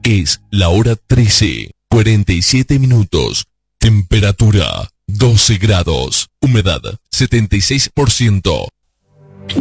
Es la hora 13:47. Temperatura 12 grados. Humedad 76%.